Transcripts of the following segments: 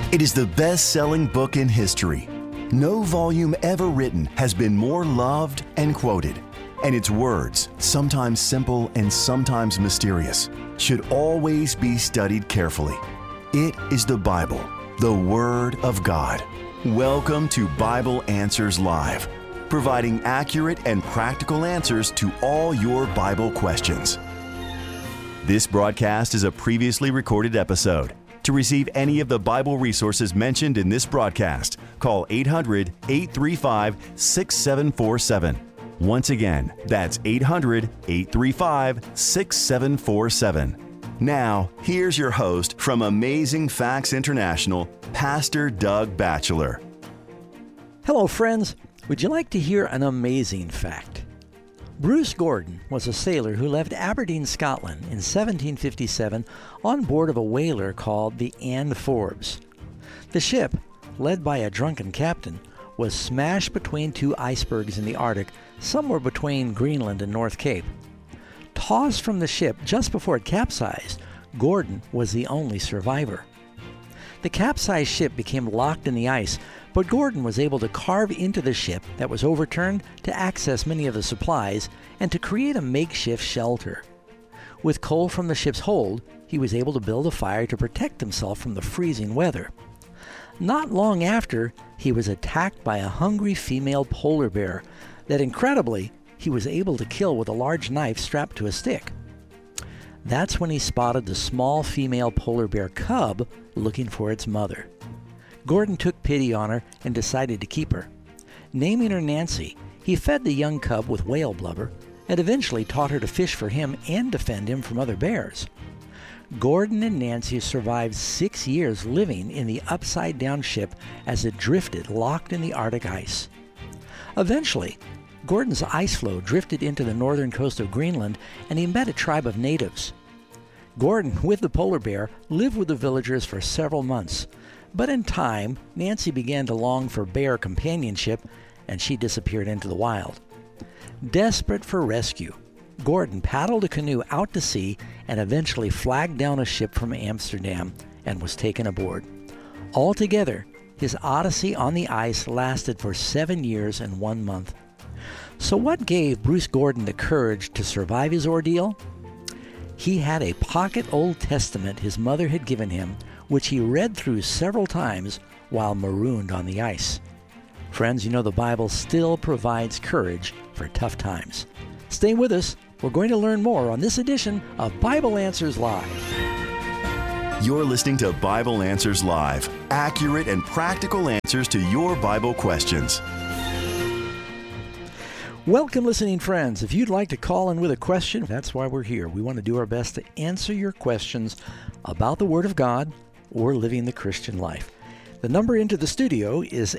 It is the best-selling book in history. No volume ever written has been more loved and quoted. And its words, sometimes simple and sometimes mysterious, should always be studied carefully. It is the Bible, the Word of God. Welcome to Bible Answers Live, providing accurate and practical answers to all your Bible questions. This broadcast is a previously recorded episode. To receive any of the Bible resources mentioned in this broadcast, call 800-835-6747. Once again, that's 800-835-6747. Now, here's your host from Amazing Facts International, Pastor Doug Batchelor. Hello, friends. Would you like to hear an amazing fact? Bruce Gordon was a sailor who left Aberdeen, Scotland in 1757 on board of a whaler called the Anne Forbes. The ship, led by a drunken captain, was smashed between two icebergs in the Arctic, somewhere between Greenland and North Cape. Tossed from the ship just before it capsized, Gordon was the only survivor. The capsized ship became locked in the ice, but Gordon was able to carve into the ship that was overturned to access many of the supplies and to create a makeshift shelter. With coal from the ship's hold, he was able to build a fire to protect himself from the freezing weather. Not long after, he was attacked by a hungry female polar bear that, incredibly, he was able to kill with a large knife strapped to a stick. That's when he spotted the small female polar bear cub looking for its mother. Gordon took pity on her and decided to keep her. Naming her Nancy, he fed the young cub with whale blubber and eventually taught her to fish for him and defend him from other bears. Gordon and Nancy survived 6 years living in the upside-down ship as it drifted locked in the Arctic ice. Eventually, Gordon's ice floe drifted into the northern coast of Greenland and he met a tribe of natives. Gordon, with the polar bear, lived with the villagers for several months. But in time, Nancy began to long for bear companionship, and she disappeared into the wild. Desperate for rescue, Gordon paddled a canoe out to sea and eventually flagged down a ship from Amsterdam and was taken aboard. Altogether, his odyssey on the ice lasted for 7 years and 1 month. So what gave Bruce Gordon the courage to survive his ordeal? He had a pocket Old Testament his mother had given him, which he read through several times while marooned on the ice. Friends, you know the Bible still provides courage for tough times. Stay with us. We're going to learn more on this edition of Bible Answers Live. You're listening to Bible Answers Live, accurate and practical answers to your Bible questions. Welcome, listening friends. If you'd like to call in with a question, that's why we're here. We want to do our best to answer your questions about the Word of God or living the Christian life. The number into the studio is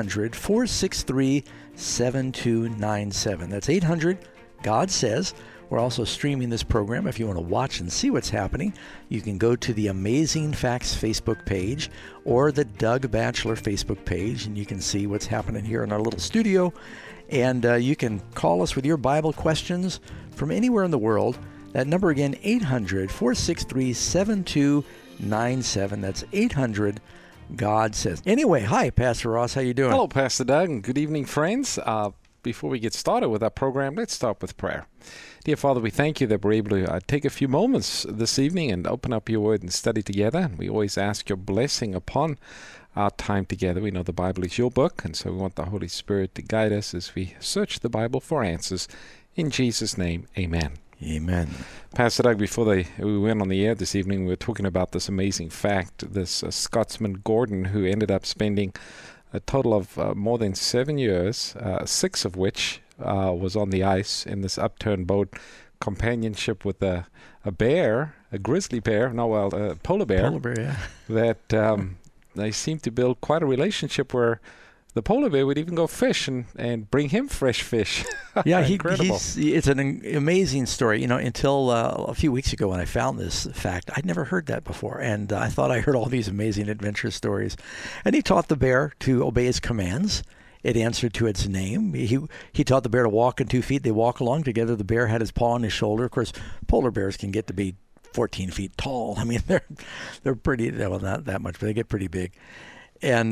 800-463-7297. That's 800-GOD SAYS. We're also streaming this program. If you want to watch and see what's happening, you can go to the Amazing Facts Facebook page or the Doug Batchelor Facebook page, and you can see what's happening here in our little studio. And you can call us with your Bible questions from anywhere in the world. That number again, 800-463-7297. That's 800-GOD SAYS. Anyway, hi, Pastor Ross. How you doing? Hello, Pastor Doug, and good evening, friends. Before we get started with our program, let's start with prayer. Dear Father, we thank you that we're able to take a few moments this evening and open up your word and study together. And we always ask your blessing upon our time together. We know the Bible is your book, and so we want the Holy Spirit to guide us as we search the Bible for answers. In Jesus' name, amen. Amen. Pastor Doug, before we went on the air this evening, we were talking about this amazing fact, this Scotsman Gordon, who ended up spending a total of more than 7 years, 6 of which was on the ice in this upturned boat, companionship with a bear, a grizzly bear, a polar bear. Polar bear, yeah. That they seemed to build quite a relationship where the polar bear would even go fish and bring him fresh fish. Yeah, Incredible. It's an amazing story. You know, until a few weeks ago when I found this fact, I'd never heard that before. And I thought I heard all these amazing adventure stories. And he taught the bear to obey his commands. It answered to its name. He taught the bear to walk on 2 feet. They walk along together. The bear had his paw on his shoulder. Of course, polar bears can get to be 14 feet tall. I mean, they're pretty, well, not that much, but they get pretty big. And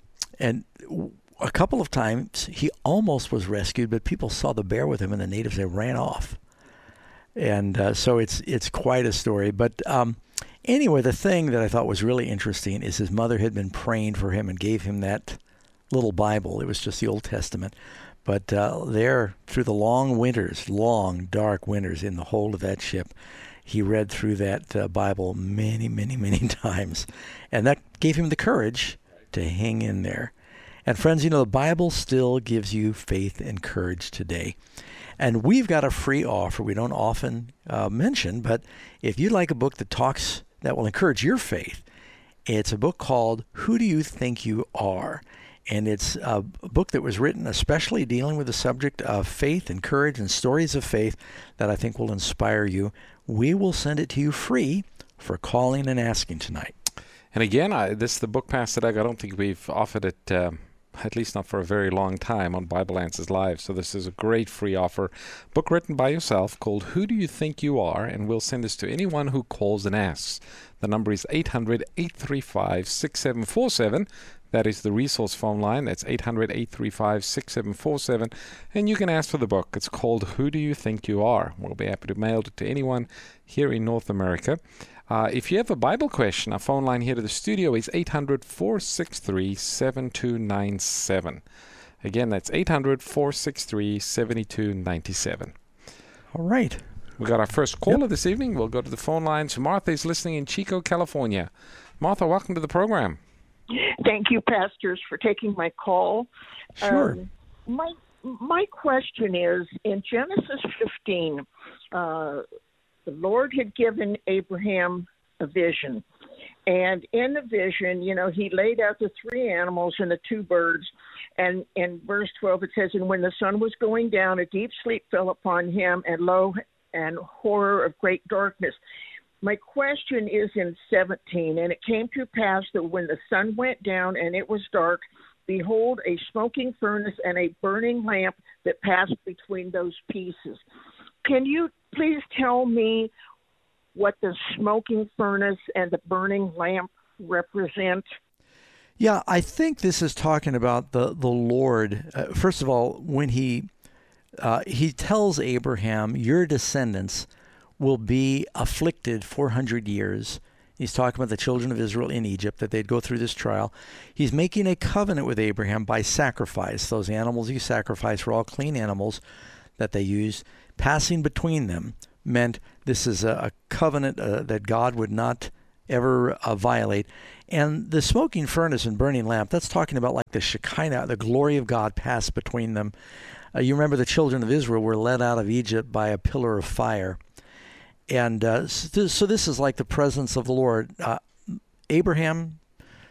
a couple of times he almost was rescued, but people saw the bear with him, and the natives, they ran off. And so it's quite a story. But anyway, the thing that I thought was really interesting is his mother had been praying for him and gave him that little Bible. It was just the Old Testament. But there, through the long winters, long, dark winters in the hold of that ship, he read through that Bible many, many, many times. And that gave him the courage to hang in there. And friends, you know, the Bible still gives you faith and courage today. And we've got a free offer we don't often mention, but if you'd like a book that will encourage your faith, it's a book called Who Do You Think You Are? And it's a book that was written especially dealing with the subject of faith and courage and stories of faith that I think will inspire you. We will send it to you free for calling and asking tonight. And again, this is the book, Pastor Doug. I don't think we've offered it, at least not for a very long time, on Bible Answers Live. So this is a great free offer. Book written by yourself called Who Do You Think You Are? And we'll send this to anyone who calls and asks. The number is 800-835-6747. That is the resource phone line. That's 800-835-6747. And you can ask for the book. It's called Who Do You Think You Are? We'll be happy to mail it to anyone here in North America. If you have a Bible question, our phone line here to the studio is 800-463-7297. Again, that's 800-463-7297. All right. We got our first caller this evening. We'll go to the phone lines. Martha is listening in Chico, California. Martha, welcome to the program. Thank you, pastors, for taking my call. Sure. My question is, in Genesis 15, the Lord had given Abraham a vision. And in the vision, you know, he laid out the 3 animals and the 2 birds. And in verse 12, it says, and when the sun was going down, a deep sleep fell upon him, and lo, and horror of great darkness. My question is in 17, and it came to pass that when the sun went down and it was dark, behold, a smoking furnace and a burning lamp that passed between those pieces. Can you please tell me what the smoking furnace and the burning lamp represent? Yeah, I think this is talking about the Lord. First of all, when he tells Abraham, your descendants will be afflicted 400 years. He's talking about the children of Israel in Egypt, that they'd go through this trial. He's making a covenant with Abraham by sacrifice. Those animals he sacrificed were all clean animals that they used. Passing between them meant this is a covenant that God would not ever violate. And the smoking furnace and burning lamp, that's talking about like the Shekinah, the glory of God passed between them. You remember the children of Israel were led out of Egypt by a pillar of fire. And so this is like the presence of the Lord. Abraham,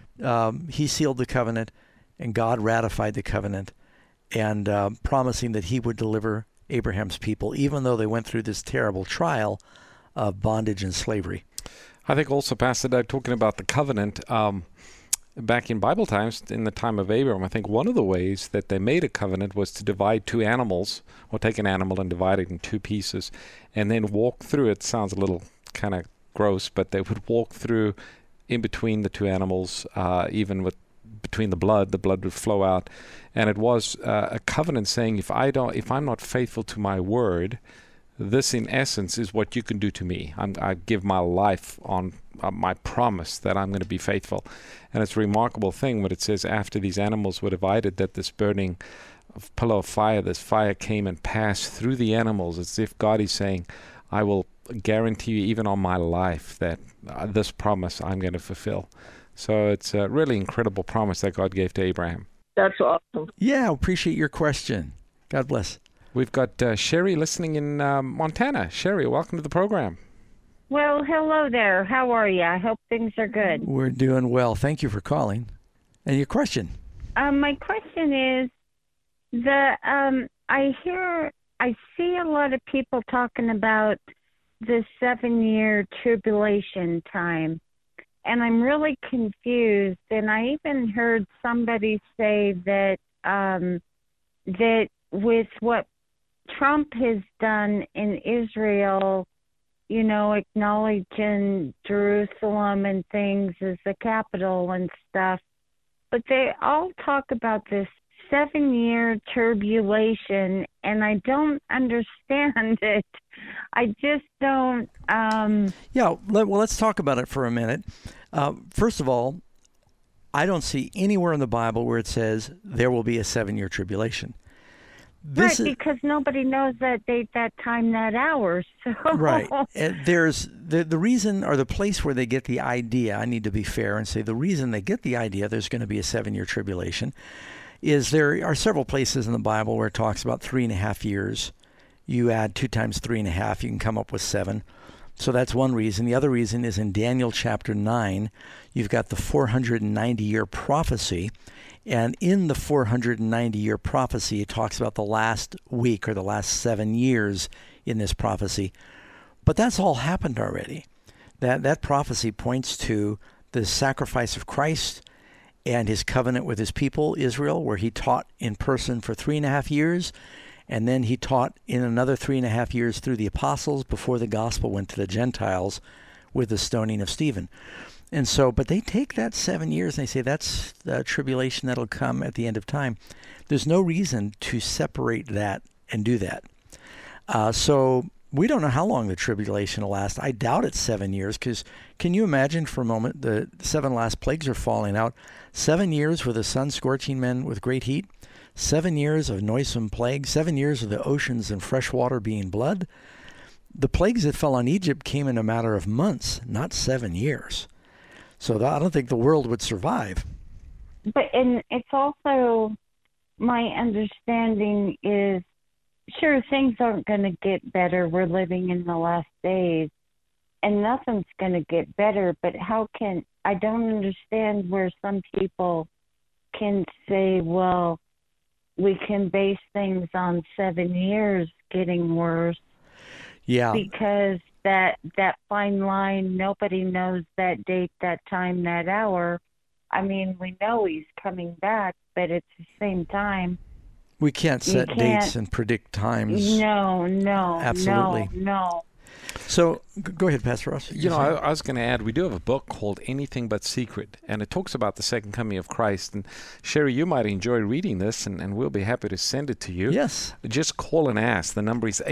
he sealed the covenant, and God ratified the covenant, and promising that he would deliver Abraham's people, even though they went through this terrible trial of bondage and slavery. I think also, Pastor Doug, talking about the covenant, back in Bible times, in the time of Abraham, I think one of the ways that they made a covenant was to divide 2 animals, or take an animal and divide it in 2 pieces, and then walk through it. Sounds a little kind of gross, but they would walk through in between the 2 animals, even with between the blood would flow out. And it was a covenant saying, if I'm not faithful to my word, this in essence is what you can do to me. I give my life on my promise that I'm going to be faithful. And it's a remarkable thing when it says after these animals were divided, that this burning pillar of fire, this fire came and passed through the animals, as if God is saying, I will guarantee you even on my life that this promise I'm going to fulfill. So it's a really incredible promise that God gave to Abraham. That's awesome. Yeah, appreciate your question. God bless. We've got Sherry listening in Montana. Sherry, welcome to the program. Well, hello there. How are you? I hope things are good. We're doing well. Thank you for calling. And your question? My question is, I see a lot of people talking about the 7-year tribulation time, and I'm really confused. And I even heard somebody say that that with what Trump has done in Israel, acknowledging Jerusalem and things as the capital and stuff. But they all talk about this 7-year tribulation, and I don't understand it. I just don't. Let's talk about it for a minute. First of all, I don't see anywhere in the Bible where it says there will be a 7-year tribulation. Because nobody knows that date, that time, that hour. So. Right. There's the reason, or the place where they get the idea, I need to be fair and say the reason they get the idea there's going to be a 7-year tribulation is there are several places in the Bible where it talks about 3.5 years. You add 2 times 3.5, you can come up with 7. So that's one reason. The other reason is in Daniel chapter 9, you've got the 490-year prophecy. And in the 490-year prophecy, it talks about the last week or the last 7 years in this prophecy. But that's all happened already. That prophecy points to the sacrifice of Christ and his covenant with his people, Israel, where he taught in person for 3.5 years. And then he taught in another 3.5 years through the apostles before the gospel went to the Gentiles with the stoning of Stephen. And so, but they take that 7 years and they say that's the tribulation that'll come at the end of time. There's no reason to separate that and do that. So we don't know how long the tribulation will last. I doubt it's 7 years, because can you imagine for a moment the 7 last plagues are falling out? 7 years with the sun scorching men with great heat. 7 years of noisome plagues. 7 years of the oceans and fresh water being blood. The plagues that fell on Egypt came in a matter of months, not 7 years. So I don't think the world would survive. And it's also, my understanding is, sure, things aren't going to get better. We're living in the last days, and nothing's going to get better. But I don't understand where some people can say, well, we can base things on 7 years getting worse. Yeah. Because that fine line, nobody knows that date, that time, that hour. I mean, we know he's coming back, but at the same time, we can't set dates and predict times. No, absolutely, no. So go ahead, Pastor Ross. I was going to add, we do have a book called Anything But Secret, and it talks about the second coming of Christ. And Sherry, you might enjoy reading this, and we'll be happy to send it to you. Yes. Just call and ask. The number is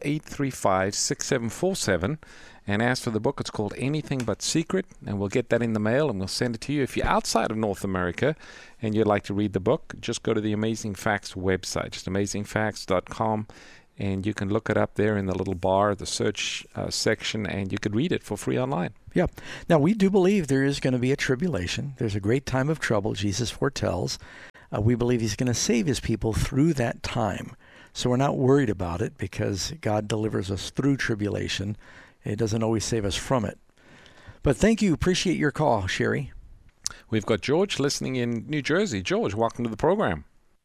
800-835-6747, and ask for the book. It's called Anything But Secret, and we'll get that in the mail, and we'll send it to you. If you're outside of North America and you'd like to read the book, just go to the Amazing Facts website, just amazingfacts.com. And you can look it up there in the little bar, the search section, and you could read it for free online. Yeah. Now, we do believe there is going to be a tribulation. There's a great time of trouble, Jesus foretells. We believe he's going to save his people through that time. So we're not worried about it because God delivers us through tribulation. It doesn't always save us from it. But thank you. Appreciate your call, Sherry. We've got George listening in New Jersey. George, welcome to the program.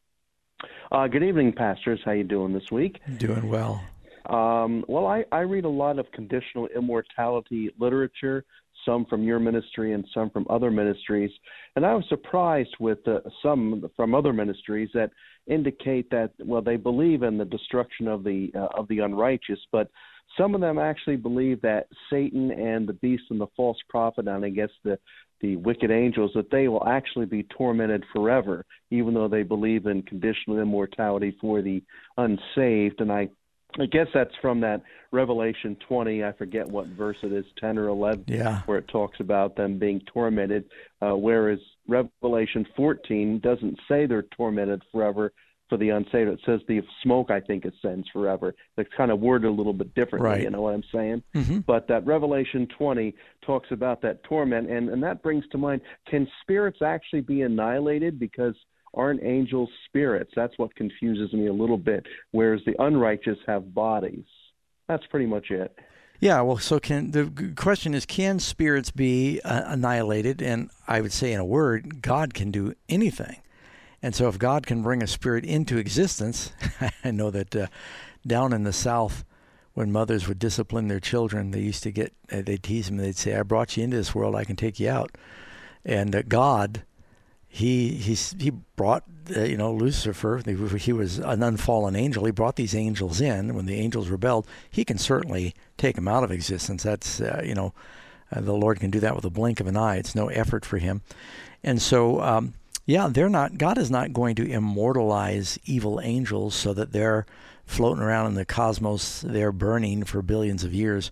Good evening, pastors. How you doing this week? Doing well. Well, I read a lot of conditional immortality literature, some from your ministry and some from other ministries, and I was surprised with some from other ministries that indicate that, well, they believe in the destruction of the unrighteous, but some of them actually believe that Satan and the beast and the false prophet, and I guess the wicked angels, that they will actually be tormented forever, even though they believe in conditional immortality for the unsaved. And I guess that's from that Revelation 20, I forget what verse it is, 10 or 11, where it talks about them being tormented, whereas Revelation 14 doesn't say they're tormented forever for the unsaved. It says the smoke, I think, it sends forever. It's kind of worded a little bit differently, right. You know what I'm saying? Mm-hmm. But that Revelation 20 talks about that torment, and that brings to mind, can spirits actually be annihilated? Because aren't angels spirits? That's what confuses me a little bit, whereas the unrighteous have bodies. That's pretty much it. Yeah, well, so the question is, can spirits be annihilated? And I would say in a word, God can do anything. And so if God can bring a spirit into existence, I know that down in the South, when mothers would discipline their children, they used to they'd tease them, they'd say, I brought you into this world, I can take you out. And God, he brought Lucifer. He was an unfallen angel. He brought these angels in. When the angels rebelled, he can certainly take them out of existence. That's the Lord can do that with a blink of an eye. It's no effort for him. And so God is not going to immortalize evil angels so that they're floating around in the cosmos, they're burning for billions of years.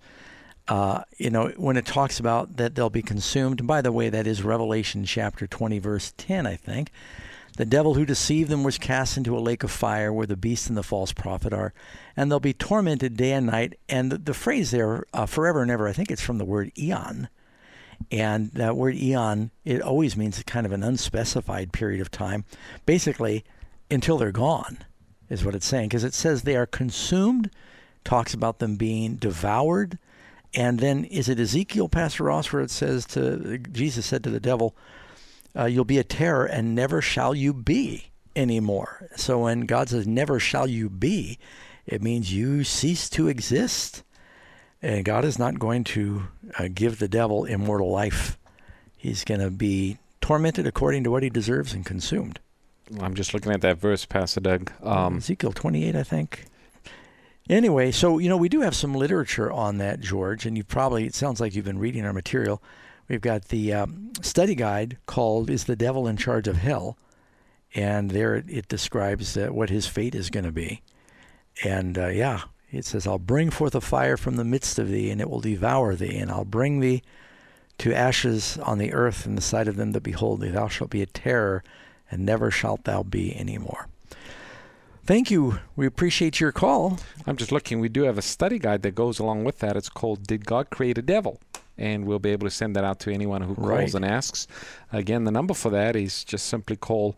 When it talks about that they'll be consumed, and by the way, that is Revelation chapter 20, verse 10, I think. The devil who deceived them was cast into a lake of fire where the beast and the false prophet are, and they'll be tormented day and night. And the phrase there, forever and ever, I think it's from the word eon. And that word eon, it always means kind of an unspecified period of time, basically until they're gone, is what it's saying. Because it says they are consumed, talks about them being devoured. And then is it Ezekiel, Pastor Ross, where it says Jesus said to the devil, you'll be a terror and never shall you be anymore. So when God says never shall you be, it means you cease to exist. And God is not going to give the devil immortal life. He's going to be tormented according to what he deserves and consumed. I'm just looking at that verse, Pastor Doug. Ezekiel 28, I think. Anyway, so, we do have some literature on that, George, and it sounds like you've been reading our material. We've got the study guide called Is the Devil in Charge of Hell? And there it describes what his fate is going to be. And, it says, I'll bring forth a fire from the midst of thee, and it will devour thee, and I'll bring thee to ashes on the earth in the sight of them that behold thee. Thou shalt be a terror, and never shalt thou be any more. Thank you. We appreciate your call. I'm just looking. We do have a study guide that goes along with that. It's called Did God Create a Devil? And we'll be able to send that out to anyone who calls and asks. Again, the number for that is just simply call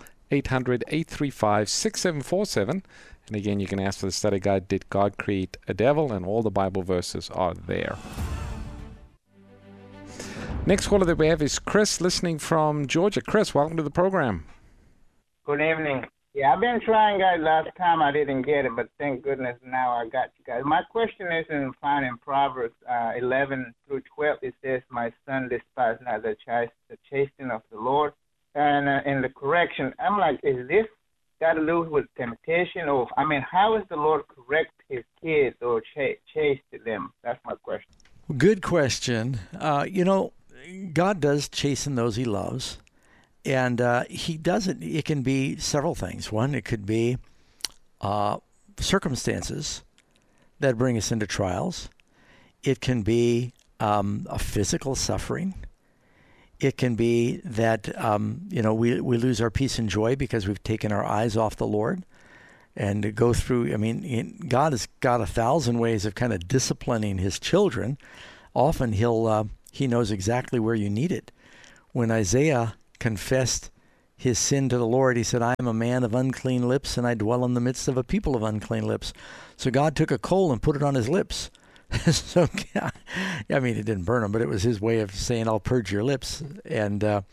800-835-6747. And again, you can ask for the study guide, Did God Create a Devil? And all the Bible verses are there. Next caller that we have is Chris, listening from Georgia. Chris, welcome to the program. Good evening. Yeah, I've been trying, guys. Last time I didn't get it, but thank goodness now I got you guys. My question is found in Proverbs 11 through 12. It says, my son, despise not the chastening of the Lord. And in the correction, I'm like, is this got to do with temptation? Or, how is the Lord correct his kids or chasten them? That's my question. Good question. God does chasten those he loves. And he doesn't. It can be several things. One, it could be circumstances that bring us into trials. It can be a physical suffering. It can be that we lose our peace and joy because we've taken our eyes off the Lord. And to go through, God has got 1,000 ways of kind of disciplining his children. Often he knows exactly where you need it. When Isaiah confessed his sin to the Lord, he said, I am a man of unclean lips, and I dwell in the midst of a people of unclean lips. So God took a coal and put it on his lips. So, it didn't burn him, but it was his way of saying, I'll purge your lips. And the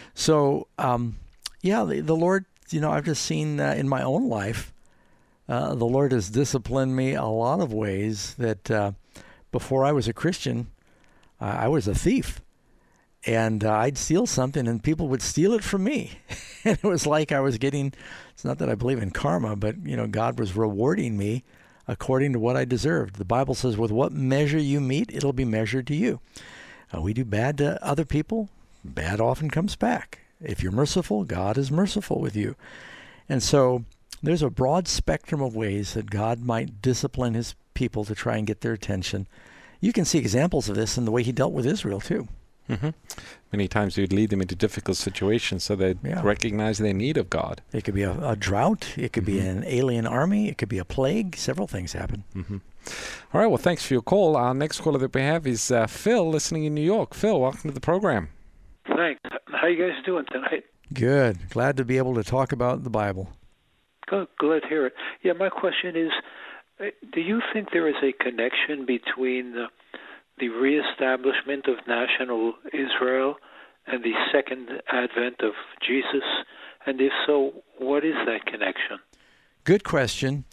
Lord, I've just seen in my own life, the Lord has disciplined me a lot of ways that before I was a Christian, I was a thief. And I'd steal something, and people would steal it from me. And it was like I was getting, it's not that I believe in karma, but, God was rewarding me according to what I deserved. The Bible says, with what measure you meet, it'll be measured to you. We do bad to other people, bad often comes back. If you're merciful, God is merciful with you. And so there's a broad spectrum of ways that God might discipline his people to try and get their attention. You can see examples of this in the way he dealt with Israel, too. Mm-hmm. Many times he would lead them into difficult situations so they recognize their need of God. It could be a drought. It could be an alien army. It could be a plague. Several things happen. Mm-hmm. All right. Well, thanks for your call. Our next caller that we have is Phil, listening in New York. Phil, welcome to the program. Thanks. How you guys doing tonight? Good. Glad to be able to talk about the Bible. Good. Glad to hear it. Yeah, my question is, do you think there is a connection between the reestablishment of national Israel and the second advent of Jesus? And if so, what is that connection? Good question.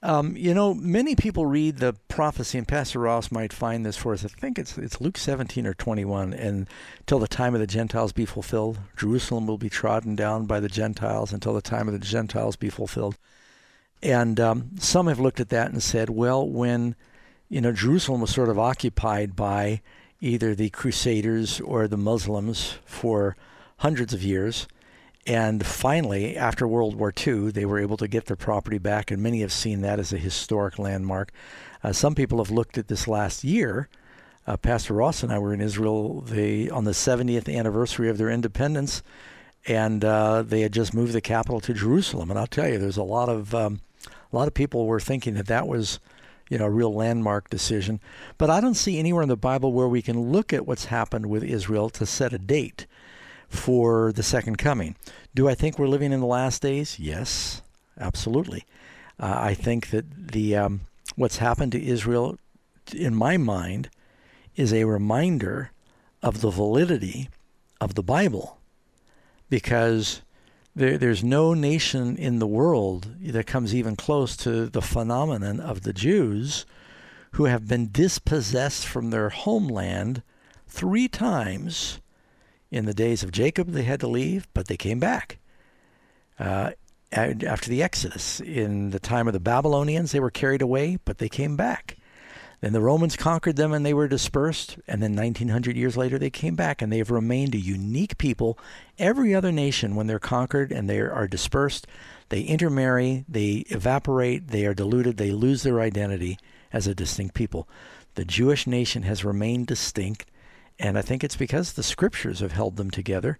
Many people read the prophecy, and Pastor Ross might find this for us. I think it's Luke 17 or 21, and till the time of the Gentiles be fulfilled, Jerusalem will be trodden down by the Gentiles until the time of the Gentiles be fulfilled. And some have looked at that and said, well, when Jerusalem was sort of occupied by either the Crusaders or the Muslims for hundreds of years, and finally, after World War II, they were able to get their property back, and many have seen that as a historic landmark. Some people have looked at this last year. Pastor Ross and I were in Israel on the 70th anniversary of their independence, and they had just moved the capital to Jerusalem. And I'll tell you, there's a lot of people were thinking that was, a real landmark decision. But I don't see anywhere in the Bible where we can look at what's happened with Israel to set a date for the second coming. Do I think we're living in the last days? Yes, absolutely. I think that what's happened to Israel, in my mind, is a reminder of the validity of the Bible, because there's no nation in the world that comes even close to the phenomenon of the Jews who have been dispossessed from their homeland 3 times. In the days of Jacob, they had to leave, but they came back. After the Exodus, in the time of the Babylonians, they were carried away, but they came back. Then the Romans conquered them and they were dispersed. And then 1900 years later, they came back, and they have remained a unique people. Every other nation, when they're conquered and they are dispersed, they intermarry, they evaporate, they are diluted, they lose their identity as a distinct people. The Jewish nation has remained distinct. And I think it's because the scriptures have held them together.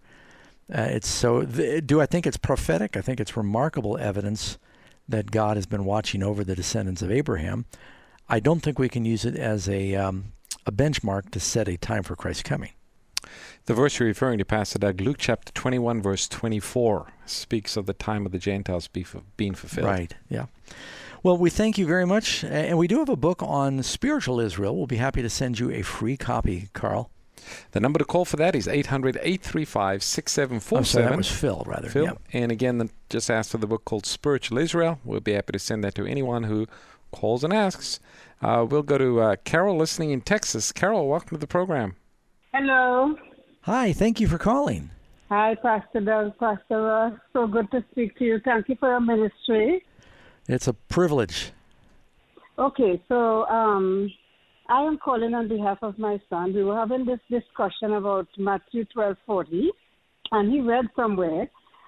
Do I think it's prophetic? I think it's remarkable evidence that God has been watching over the descendants of Abraham. I don't think we can use it as a benchmark to set a time for Christ's coming. The verse you're referring to, Pastor Doug, Luke chapter 21, verse 24, speaks of the time of the Gentiles being fulfilled. Right, yeah. Well, we thank you very much. And we do have a book on spiritual Israel. We'll be happy to send you a free copy, Carl. The number to call for that is 800-835-6747. Oh, so that was Phil, rather. Phil. Yep. And again, just ask for the book called Spiritual Israel. We'll be happy to send that to anyone who calls and asks. We'll go to Carol, listening in Texas. Carol, welcome to the program. Hello. Hi, thank you for calling. Hi, Pastor Doug, Pastor Ross. So good to speak to you. Thank you for your ministry. It's a privilege. Okay, so I am calling on behalf of my son. We were having this discussion about Matthew 12:40, and he read somewhere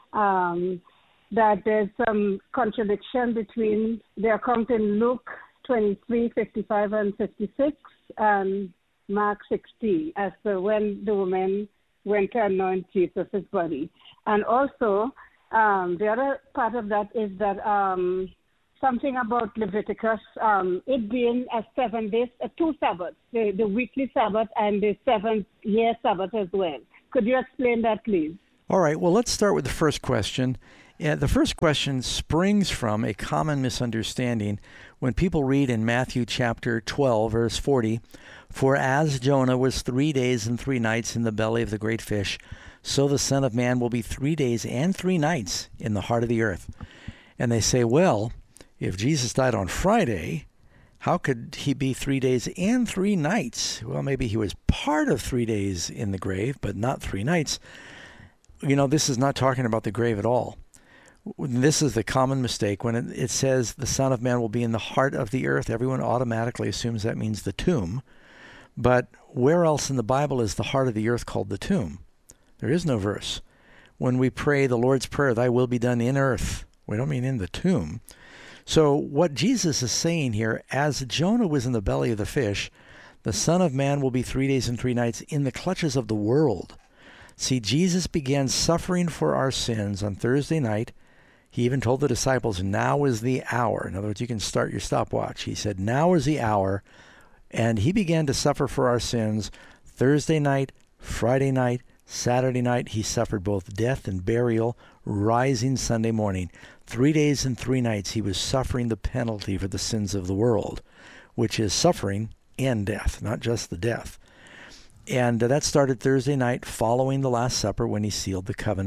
that there's some contradiction between the account in Luke 23:55 and 56 and Mark 16 as to when the woman went to anoint Jesus' body. And also, the other part of that is that something about Leviticus, it being a 7 days, 2 Sabbaths, the weekly Sabbath and the 7th-year Sabbath as well. Could you explain that, please? All right. Well, let's start with the first question. The first question springs from a common misunderstanding when people read in Matthew chapter 12, verse 40, "For as Jonah was 3 days and 3 nights in the belly of the great fish, so the Son of Man will be 3 days and 3 nights in the heart of the earth." And they say, well, if Jesus died on Friday, how could he be 3 days and 3 nights? Well, maybe he was part of 3 days in the grave, but not 3 nights. This is not talking about the grave at all. This is the common mistake. When it says the Son of Man will be in the heart of the earth, everyone automatically assumes that means the tomb. But where else in the Bible is the heart of the earth called the tomb? There is no verse. When we pray the Lord's Prayer, "Thy will be done in earth," we don't mean in the tomb. So what Jesus is saying here, as Jonah was in the belly of the fish, the Son of Man will be 3 days and 3 nights in the clutches of the world. See, Jesus began suffering for our sins on Thursday night. He even told the disciples, now is the hour. In other words, you can start your stopwatch. He said, now is the hour. And he began to suffer for our sins Thursday night, Friday night, Saturday night. He suffered both death and burial, rising Sunday morning. 3 days and 3 nights he was suffering the penalty for the sins of the world, which is suffering and death, not just the death. And that started Thursday night following the Last Supper when he sealed the covenant.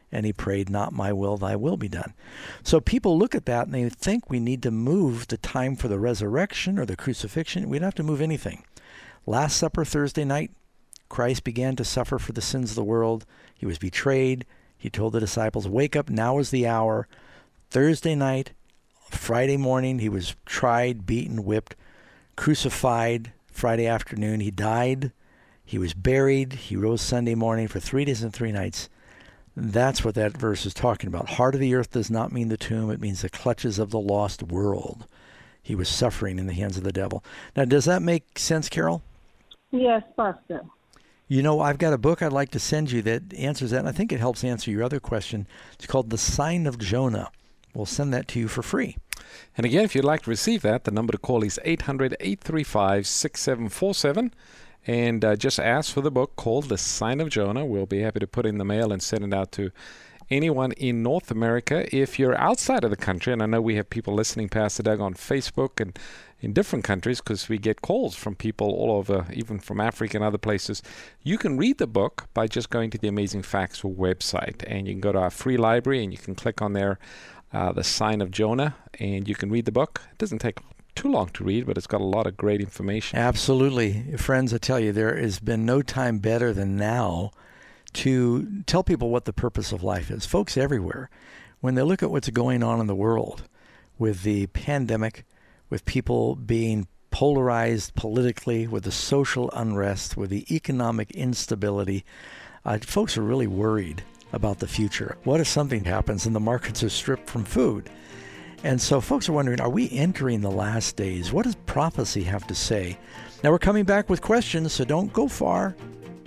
and he prayed, "Not my will, thy will be done." So people look at that and they think we need to move the time for the resurrection or the crucifixion. We don't have to move anything. Last Supper Thursday night, Christ began to suffer for the sins of the world. He was betrayed. He told the disciples, "Wake up, now is the hour." Thursday night, Friday morning, he was tried, beaten, whipped, crucified. Friday afternoon, he died. He was buried. He rose Sunday morning for 3 days and 3 nights. That's what that verse is talking about. Heart of the earth does not mean the tomb. It means the clutches of the lost world. He was suffering in the hands of the devil. Now, does that make sense, Carol? Yes, Pastor. You know, I've got a book I'd like to send you that answers that, and I think it helps answer your other question. It's called The Sign of Jonah. We'll send that to you for free. And again, if you'd like to receive that, the number to call is 800-835-6747. And just ask for the book called The Sign of Jonah. We'll be happy to put it in the mail and send it out to anyone in North America. If you're outside of the country, and I know we have people listening, Pastor Doug, on Facebook and in different countries, because we get calls from people all over, even from Africa and other places, you can read the book by just going to the Amazing Facts website. And you can go to our free library and you can click on there, The Sign of Jonah, and you can read the book. It doesn't take too long to read, but it's got a lot of great information. Absolutely. Friends, I tell you, there has been no time better than now to tell people what the purpose of life is. Folks everywhere, when they look at what's going on in the world with the pandemic, with people being polarized politically, with the social unrest, with the economic instability, folks are really worried about the future. What if something happens and the markets are stripped from food? And so folks are wondering, are we entering the last days? What does prophecy have to say? Now we're coming back with questions, so don't go far.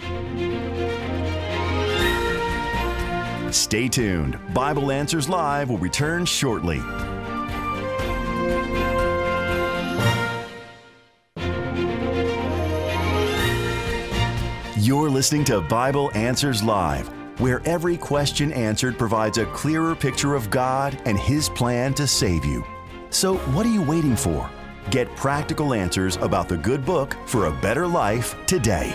Stay tuned. Bible Answers Live will return shortly. You're listening to Bible Answers Live, where every question answered provides a clearer picture of God and His plan to save you. So what are you waiting for? Get practical answers about the good book for a better life today.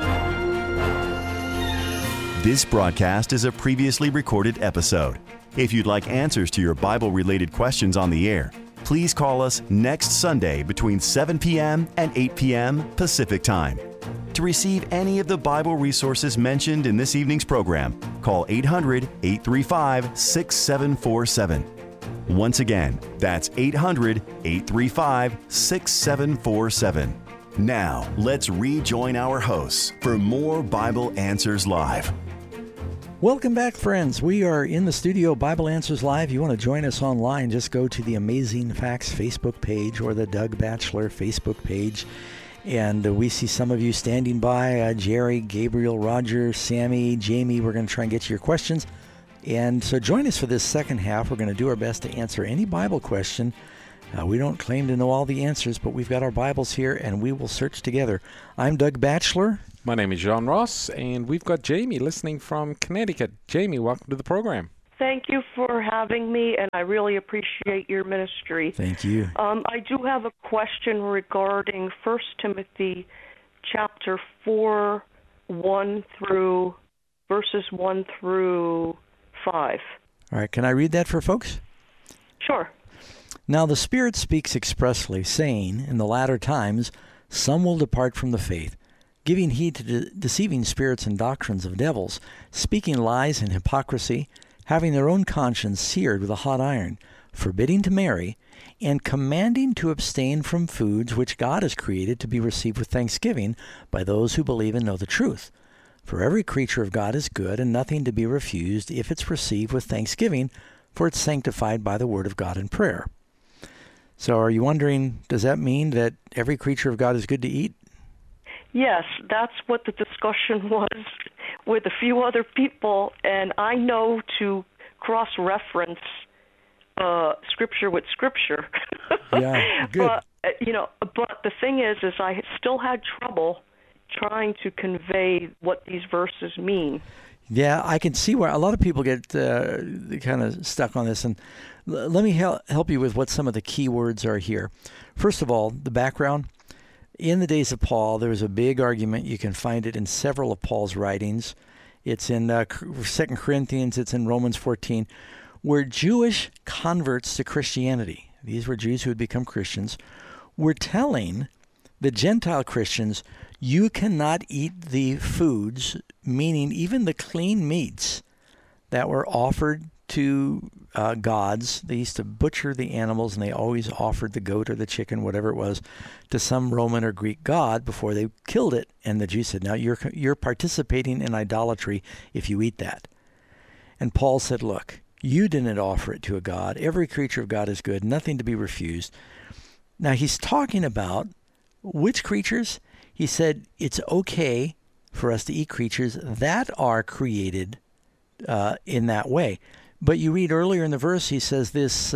This broadcast is a previously recorded episode. If you'd like answers to your Bible-related questions on the air, please call us next Sunday between 7 p.m. and 8 p.m. Pacific Time. To receive any of the Bible resources mentioned in this evening's program, call 800-835-6747. Once again, that's 800-835-6747. Now, let's rejoin our hosts for more Bible Answers Live. Welcome back, friends. We are in the studio, Bible Answers Live. You want to join us online, just go to the Amazing Facts Facebook page or the Doug Batchelor Facebook page. And we see some of you standing by, Jerry, Gabriel, Roger, Sammy, Jamie. We're going to try and get to your questions. And so join us for this second half. We're going to do our best to answer any Bible question. We don't claim to know all the answers, but we've got our Bibles here, and we will search together. I'm Doug Batchelor. My name is John Ross, and we've got Jamie listening from Connecticut. Jamie, welcome to the program. Thank you for having me, and I really appreciate your ministry. Thank you. I do have a question regarding 1 Timothy chapter 4, verses 1 through 5. All right, can I read that for folks? Sure. Now the Spirit speaks expressly, saying, in the latter times some will depart from the faith, giving heed to deceiving spirits and doctrines of devils, speaking lies and hypocrisy, having their own conscience seared with a hot iron, forbidding to marry, and commanding to abstain from foods which God has created to be received with thanksgiving by those who believe and know the truth. For every creature of God is good, and nothing to be refused if it's received with thanksgiving, for it's sanctified by the word of God in prayer. So are you wondering, does that mean that every creature of God is good to eat? Yes, that's what the discussion was with a few other people, and I know to cross-reference Scripture with Scripture. Yeah, good. But the thing is I still had trouble trying to convey what these verses mean. Yeah, I can see where a lot of people get kind of stuck on this, and let me help you with what some of the key words are here. First of all, the background. In the days of Paul, there was a big argument. You can find it in several of Paul's writings. it's in 2 Corinthians, it's in Romans 14, where Jewish converts to Christianity, these were Jews who had become Christians, were telling the Gentile Christians, you cannot eat the foods, meaning even the clean meats that were offered to gods. They used to butcher the animals, and they always offered the goat or the chicken, whatever it was, to some Roman or Greek god before they killed it. And the Jews said, now you're participating in idolatry if you eat that. And Paul said, look, you didn't offer it to a god. Every creature of God is good, nothing to be refused. Now he's talking about which creatures? He said it's okay for us to eat creatures that are created in that way. But you read earlier in the verse, he says this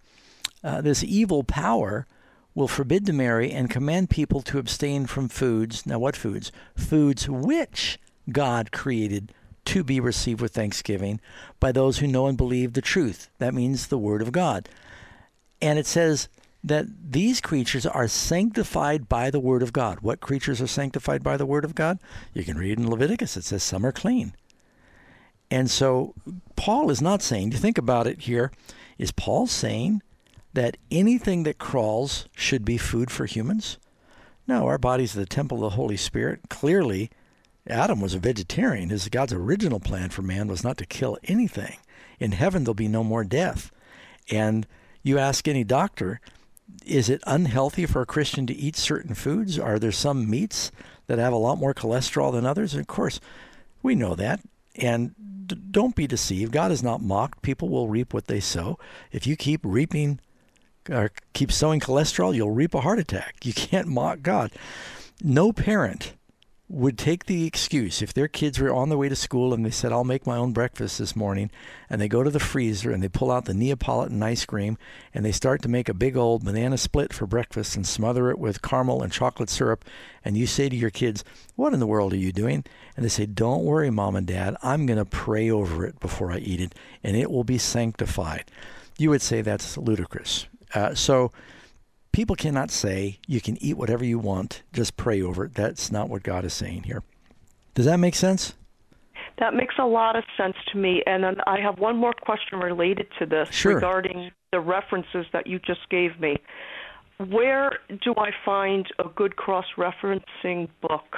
evil power will forbid to marry and command people to abstain from foods. Now what foods? Foods which God created to be received with thanksgiving by those who know and believe the truth. That means the Word of God. And it says that these creatures are sanctified by the Word of God. What creatures are sanctified by the Word of God? You can read in Leviticus. It says some are clean. And so Paul is not saying, you think about it here, is Paul saying that anything that crawls should be food for humans? No, our bodies are the temple of the Holy Spirit. Clearly, Adam was a vegetarian. God's original plan for man was not to kill anything. In heaven, there'll be no more death. And you ask any doctor, is it unhealthy for a Christian to eat certain foods? Are there some meats that have a lot more cholesterol than others? And of course, we know that. And don't be deceived. God is not mocked. People will reap what they sow. If you keep reaping or keep sowing cholesterol, you'll reap a heart attack. You can't mock God. No parent would take the excuse if their kids were on their way to school and they said, I'll make my own breakfast this morning, and they go to the freezer and they pull out the Neapolitan ice cream and they start to make a big old banana split for breakfast and smother it with caramel and chocolate syrup, and you say to your kids, what in the world are you doing? And they say, don't worry, Mom and Dad, I'm going to pray over it before I eat it, and it will be sanctified. You would say that's ludicrous. So people cannot say you can eat whatever you want, just pray over it. That's not what God is saying here. Does that make sense? That makes a lot of sense to me. And then I have one more question related to this regarding the references that you just gave me. Where do I find a good cross-referencing book?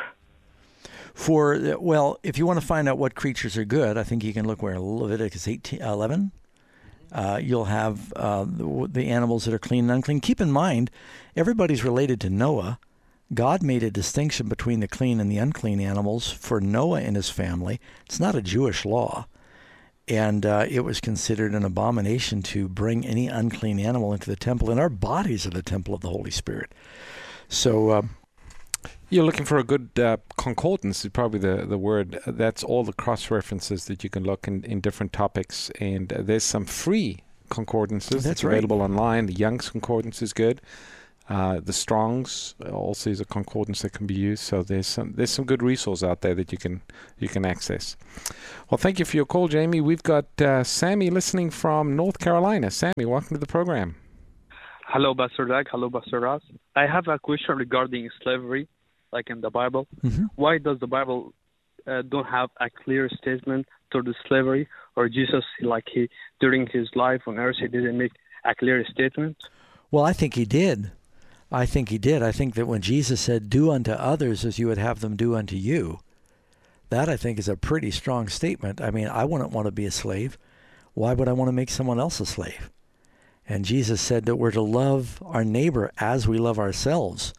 Well, if you want to find out what creatures are good, I think you can look where Leviticus 11. You'll have the animals that are clean and unclean. Keep in mind, everybody's related to Noah. God made a distinction between the clean and the unclean animals for Noah and his family. It's not a Jewish law. And it was considered an abomination to bring any unclean animal into the temple. And our bodies are the temple of the Holy Spirit. So you're looking for a good concordance is probably the word. That's all the cross-references that you can look in different topics. And there's some free concordances that's available online. The Young's Concordance is good. The Strong's also is a concordance that can be used. So there's some good resources out there that you can access. Well, thank you for your call, Jamie. We've got Sammy listening from North Carolina. Sammy, welcome to the program. Hello, Pastor Doug. Hello, Pastor Ross. I have a question regarding slavery, like in the Bible. Mm-hmm. Why does the Bible don't have a clear statement toward the slavery? Or Jesus, during his life on earth, he didn't make a clear statement? Well, I think he did. I think that when Jesus said, do unto others as you would have them do unto you, that I think is a pretty strong statement. I mean, I wouldn't want to be a slave. Why would I want to make someone else a slave? And Jesus said that we're to love our neighbor as we love ourselves.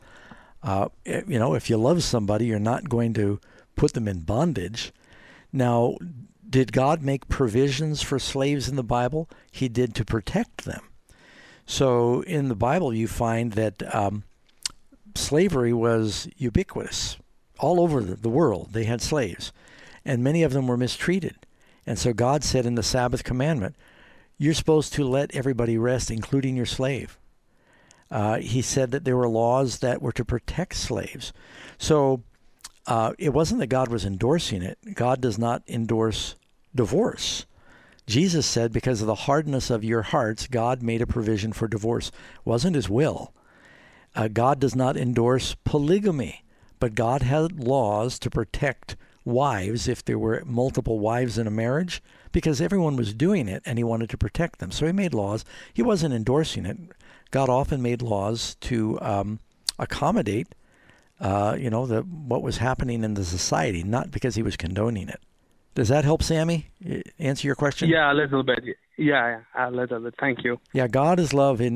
If you love somebody, you're not going to put them in bondage. Now, did God make provisions for slaves in the Bible? He did, to protect them. So in the Bible, you find that slavery was ubiquitous. All over the world, they had slaves, and many of them were mistreated. And so God said in the Sabbath commandment, you're supposed to let everybody rest, including your slave. He said that there were laws that were to protect slaves. So it wasn't that God was endorsing it. God does not endorse divorce. Jesus said, because of the hardness of your hearts, God made a provision for divorce. It wasn't his will. God does not endorse polygamy, but God had laws to protect wives if there were multiple wives in a marriage, because everyone was doing it and he wanted to protect them. So he made laws. He wasn't endorsing it. God often made laws to accommodate, what was happening in the society, not because he was condoning it. Does that help, Sammy, answer your question? Yeah, a little bit. Yeah, a little bit. Thank you. Yeah, God is love, and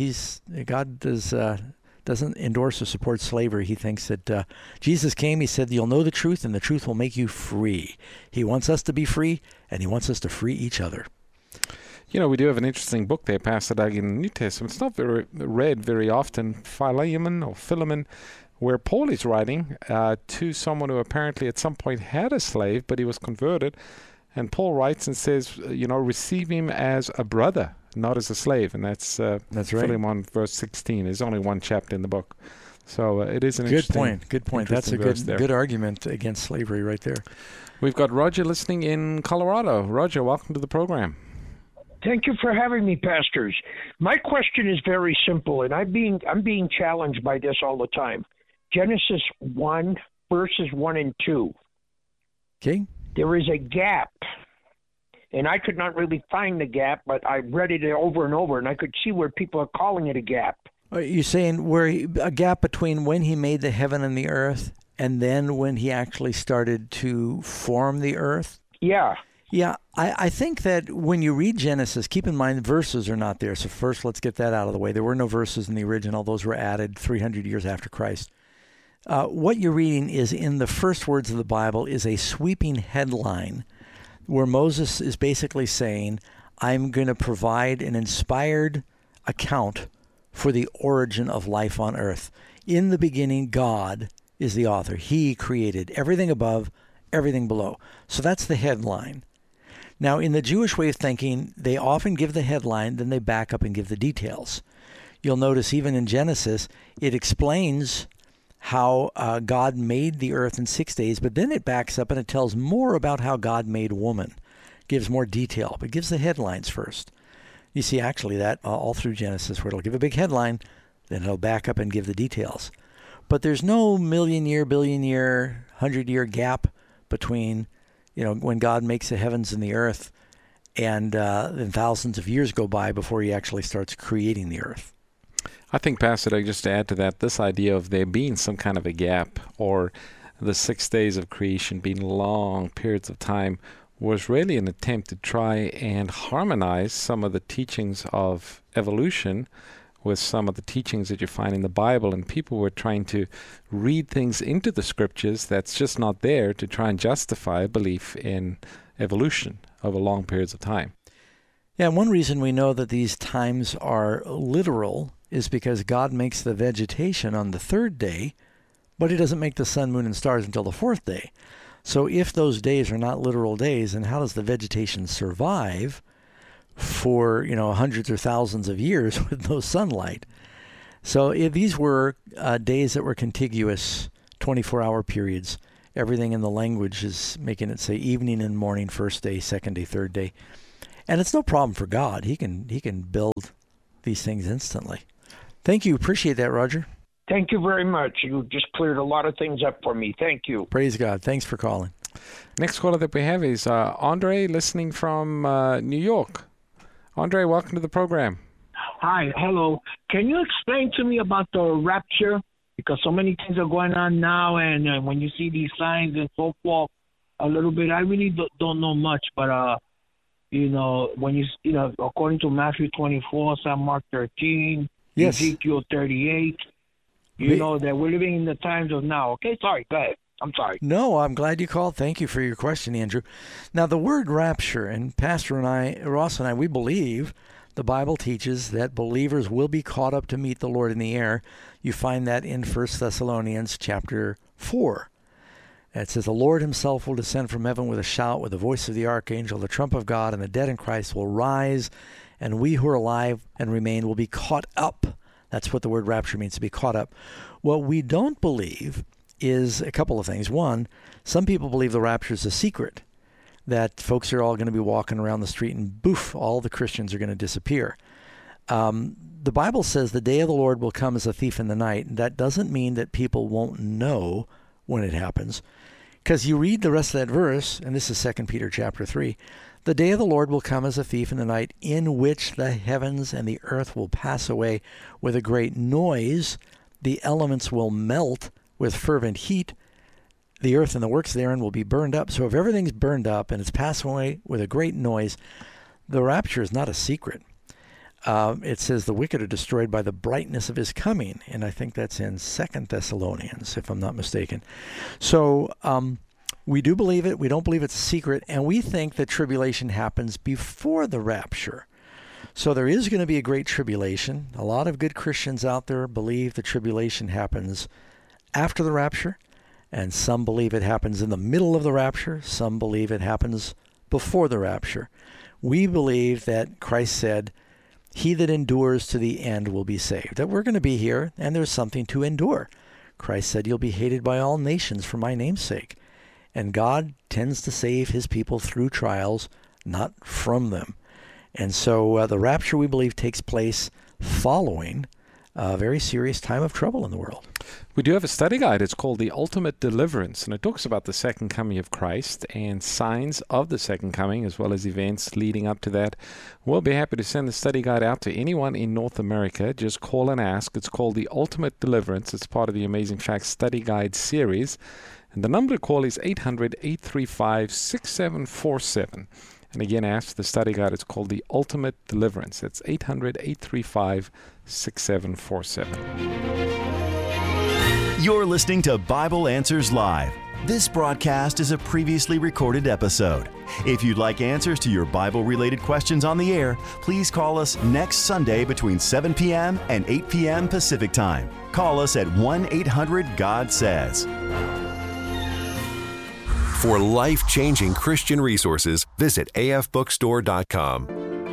God doesn't endorse or support slavery. He thinks that Jesus came, he said, you'll know the truth, and the truth will make you free. He wants us to be free, and he wants us to free each other. You know, we do have an interesting book there, Pastor Doug, in the New Testament. It's not read very often, Philemon, where Paul is writing to someone who apparently at some point had a slave, but he was converted. And Paul writes and says, receive him as a brother, not as a slave. And that's right. Philemon verse 16. There's only one chapter in the book. So it is an Good point. That's a good argument against slavery right there. We've got Roger listening in Colorado. Roger, welcome to the program. Thank you for having me, pastors. My question is very simple, and I'm being challenged by this all the time. Genesis 1, verses 1 and 2. Okay. There is a gap, and I could not really find the gap, but I read it over and over, and I could see where people are calling it a gap. Are you saying a gap between when he made the heaven and the earth and then when he actually started to form the earth? Yeah. Yeah, I think that when you read Genesis, keep in mind verses are not there. So first, let's get that out of the way. There were no verses in the original. Those were added 300 years after Christ. What you're reading is in the first words of the Bible is a sweeping headline where Moses is basically saying, I'm going to provide an inspired account for the origin of life on earth. In the beginning, God is the author. He created everything above, everything below. So that's the headline. Now, in the Jewish way of thinking, they often give the headline, then they back up and give the details. You'll notice even in Genesis, it explains how God made the earth in 6 days, but then it backs up and it tells more about how God made woman. Gives more detail, but gives the headlines first. You see actually that all through Genesis, where it'll give a big headline, then it'll back up and give the details. But there's no million-year, billion-year, 100-year gap between when God makes the heavens and the earth, and then thousands of years go by before he actually starts creating the earth. I think, Pastor, just to add to that, this idea of there being some kind of a gap, or the 6 days of creation being long periods of time, was really an attempt to try and harmonize some of the teachings of evolution with some of the teachings that you find in the Bible, and people were trying to read things into the scriptures that's just not there to try and justify a belief in evolution over long periods of time. Yeah, and one reason we know that these times are literal is because God makes the vegetation on the third day, but he doesn't make the sun, moon, and stars until the fourth day. So if those days are not literal days, then how does the vegetation survive for hundreds or thousands of years with no sunlight? So if these were days that were contiguous, 24-hour periods. Everything in the language is making it say evening and morning, first day, second day, third day. And it's no problem for God. He can build these things instantly. Thank you. Appreciate that, Roger. Thank you very much. You just cleared a lot of things up for me. Thank you. Praise God. Thanks for calling. Next caller that we have is Andre, listening from New York. Andre, welcome to the program. Hi, hello. Can you explain to me about the rapture? Because so many things are going on now, and when you see these signs and so forth, a little bit, I really don't know much, but when according to Matthew 24, St. Mark 13, yes, Ezekiel 38, that we're living in the times of now. Okay, sorry, go ahead. I'm sorry. No, I'm glad you called. Thank you for your question, Andrew. Now, the word rapture, and Pastor and I, Ross and I, we believe the Bible teaches that believers will be caught up to meet the Lord in the air. You find that in 1 Thessalonians chapter 4. It says, the Lord himself will descend from heaven with a shout, with the voice of the archangel, the trump of God, and the dead in Christ will rise, and we who are alive and remain will be caught up. That's what the word rapture means, to be caught up. What we don't believe is a couple of things. One, some people believe the rapture is a secret, that folks are all going to be walking around the street and boof, all the Christians are going to disappear. The Bible says the day of the Lord will come as a thief in the night. That doesn't mean that people won't know when it happens. Because you read the rest of that verse, and this is 2 Peter chapter 3, the day of the Lord will come as a thief in the night, in which the heavens and the earth will pass away with a great noise. The elements will melt with fervent heat. The earth and the works therein will be burned up. So if everything's burned up and it's passed away with a great noise, the rapture is not a secret. It says the wicked are destroyed by the brightness of his coming. And I think that's in 2 Thessalonians, if I'm not mistaken. So we do believe it. We don't believe it's a secret. And we think that tribulation happens before the rapture. So there is going to be a great tribulation. A lot of good Christians out there believe the tribulation happens after the rapture. And some believe it happens in the middle of the rapture. Some believe it happens before the rapture. We believe that Christ said, he that endures to the end will be saved. That we're going to be here, and there's something to endure. Christ said, you'll be hated by all nations for my name's sake. And God tends to save his people through trials, not from them. And so the rapture, we believe, takes place following a very serious time of trouble in the world. We do have a study guide. It's called The Ultimate Deliverance, and it talks about the second coming of Christ and signs of the second coming, as well as events leading up to that. We'll be happy to send the study guide out to anyone in North America. Just call and ask. It's called The Ultimate Deliverance. It's part of the Amazing Facts Study Guide series. And the number to call is 800-835-6747. And again, ask for the study guide. It's called The Ultimate Deliverance. It's 800-835-6747. You're listening to Bible Answers Live. This broadcast is a previously recorded episode. If you'd like answers to your Bible-related questions on the air, please call us next Sunday between 7 p.m. and 8 p.m. Pacific Time. Call us at 1-800-GOD-SAYS. For life-changing Christian resources, visit afbookstore.com.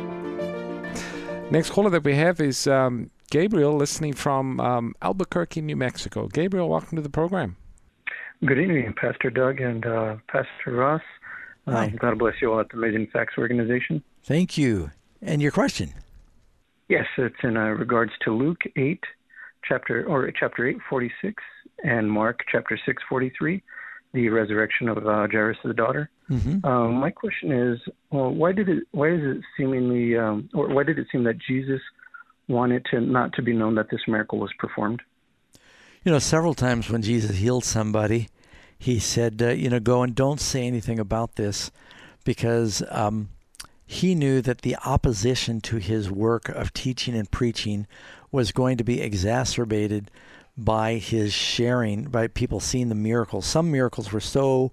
Next caller that we have is Gabriel, listening from Albuquerque, New Mexico. Gabriel, welcome to the program. Good evening, Pastor Doug and Pastor Ross. God bless you all at the Amazing Facts Organization. Thank you. And your question? Yes, it's in regards to Luke 8, chapter 8:46, and Mark chapter 6:43. The resurrection of Jairus' daughter. Mm-hmm. My question is, why did it seem that Jesus wanted not to be known that this miracle was performed? You know, several times when Jesus healed somebody, he said, go and don't say anything about this, because he knew that the opposition to his work of teaching and preaching was going to be exacerbated by his sharing, by people seeing the miracles. Some miracles were so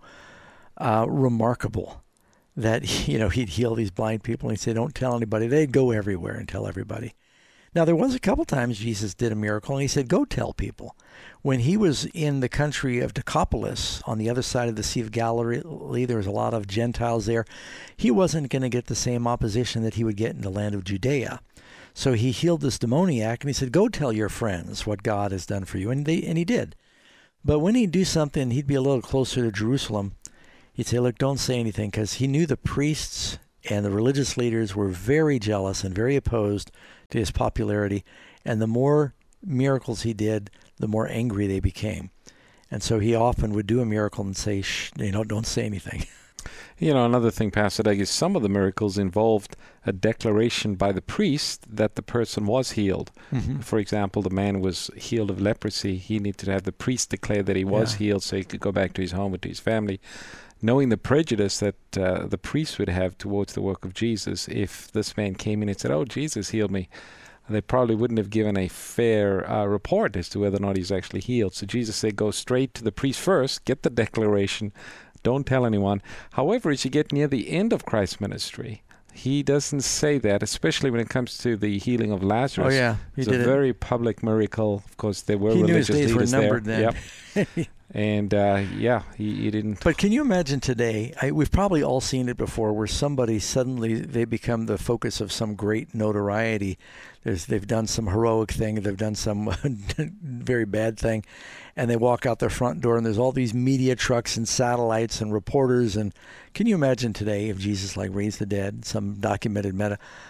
remarkable that, he'd heal these blind people and he'd say, don't tell anybody. They'd go everywhere and tell everybody. Now, there was a couple times Jesus did a miracle and he said, go tell people. When he was in the country of Decapolis, on the other side of the Sea of Galilee, there was a lot of Gentiles there. He wasn't going to get the same opposition that he would get in the land of Judea. So he healed this demoniac, and he said, go tell your friends what God has done for you. And he did. But when he'd do something, he'd be a little closer to Jerusalem. He'd say, look, don't say anything, because he knew the priests and the religious leaders were very jealous and very opposed to his popularity. And the more miracles he did, the more angry they became. And so he often would do a miracle and say, shh, don't say anything. Another thing, Pastor Doug, is some of the miracles involved a declaration by the priest that the person was healed. Mm-hmm. For example, the man was healed of leprosy. He needed to have the priest declare that he was healed so he could go back to his home and to his family, knowing the prejudice that the priest would have towards the work of Jesus. If this man came in and said, oh, Jesus healed me, they probably wouldn't have given a fair report as to whether or not he's actually healed. So Jesus said, go straight to the priest first, get the declaration, don't tell anyone. However, as you get near the end of Christ's ministry, he doesn't say that, especially when it comes to the healing of Lazarus. Oh, yeah. It's a very public miracle. Of course, there were religious leaders there. He knew his days were numbered then. Yep. And, he didn't. But can you imagine today, we've probably all seen it before, where somebody suddenly, they become the focus of some great notoriety. They've done some heroic thing, they've done some very bad thing, and they walk out their front door, and there's all these media trucks and satellites and reporters. And can you imagine today if Jesus raised the dead, some documented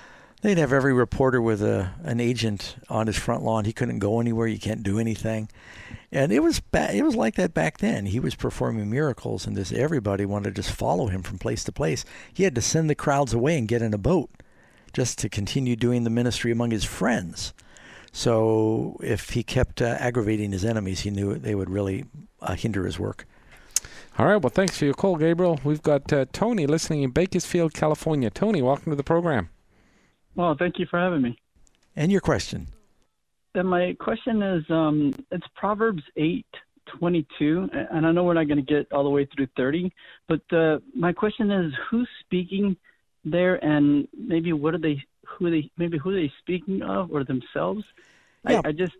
They'd have every reporter with an agent on his front lawn. He couldn't go anywhere. You can't do anything. And it was like that back then. He was performing miracles, and everybody wanted to just follow him from place to place. He had to send the crowds away and get in a boat just to continue doing the ministry among his friends. So if he kept aggravating his enemies, he knew they would really hinder his work. All right. Well, thanks for your call, Gabriel. We've got Tony listening in Bakersfield, California. Tony, welcome to the program. Well, thank you for having me. And your question? And my question is, it's Proverbs 8:22, and I know we're not going to get all the way through 30, but my question is, who's speaking there, and maybe who are they speaking of, or themselves? Yeah.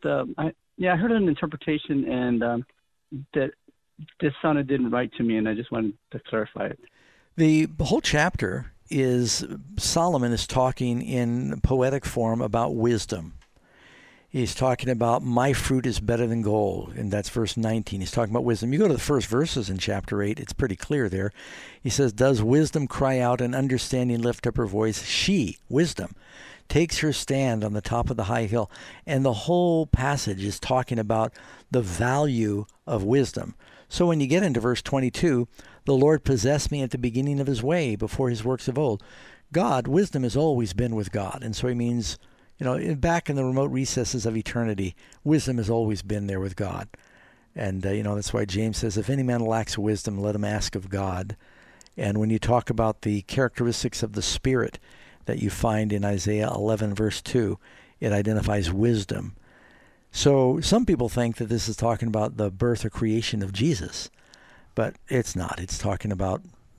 I heard an interpretation, and that this sounded didn't right to me, and I just wanted to clarify it. The whole chapter is Solomon is talking in poetic form about wisdom. He's talking about my fruit is better than gold, and that's verse 19. He's talking about wisdom. You go to the first verses in chapter 8, it's pretty clear there. He says, does wisdom cry out and understanding lift up her voice? She, wisdom, takes her stand on the top of the high hill. And the whole passage is talking about the value of wisdom. So when you get into verse 22, the Lord possessed me at the beginning of his way before his works of old. God, wisdom has always been with God. And so he means, back in the remote recesses of eternity, wisdom has always been there with God. And, that's why James says, if any man lacks wisdom, let him ask of God. And when you talk about the characteristics of the Spirit that you find in Isaiah 11, verse 2, it identifies wisdom. So some people think that this is talking about the birth or creation of Jesus, but it's not. It's talking about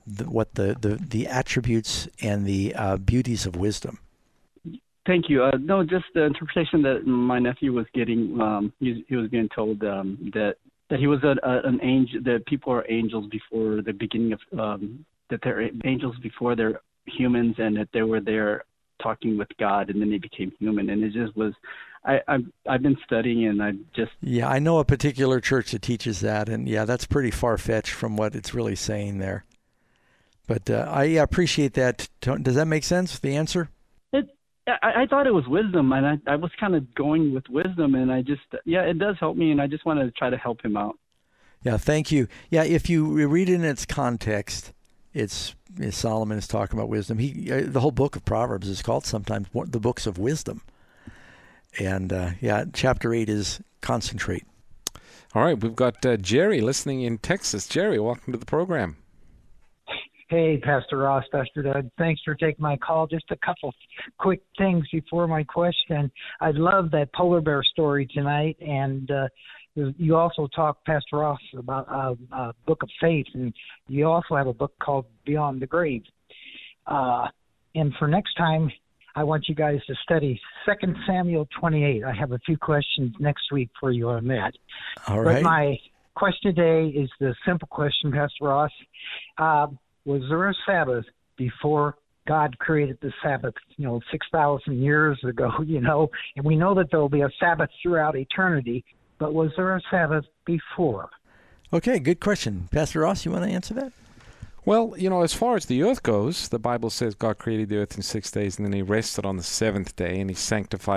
the attributes and the beauties of wisdom. Thank you. No, just the interpretation that my nephew was getting. He was being told that he was an angel. That people are angels before the beginning of that they're angels before they're humans, and that they were there talking with God, and then they became human. And it just was. I've been studying, and I just... Yeah, I know a particular church that teaches that, and that's pretty far-fetched from what it's really saying there. But I appreciate that. Does that make sense, the answer? I thought it was wisdom, and I was kind of going with wisdom, and I just... Yeah, it does help me, and I just want to try to help him out. Yeah, thank you. Yeah, if you read it in its context, Solomon is talking about wisdom. The whole book of Proverbs is called sometimes the books of wisdom. And, chapter 8 is concentrate. All right, we've got Jerry listening in Texas. Jerry, welcome to the program. Hey, Pastor Ross, Pastor Doug. Thanks for taking my call. Just a couple quick things before my question. I love that polar bear story tonight, and you also talked, Pastor Ross, about a book of faith, and you also have a book called Beyond the Grave. And for next time, I want you guys to study 2 Samuel 28. I have a few questions next week for you on that. All right. But my question today is the simple question, Pastor Ross. Was there a Sabbath before God created the Sabbath, 6,000 years ago, And we know that there will be a Sabbath throughout eternity, but was there a Sabbath before? Okay, good question. Pastor Ross, you want to answer that? Well, as far as the earth goes, the Bible says God created the earth in 6 days, and then he rested on the seventh day, and he sanctified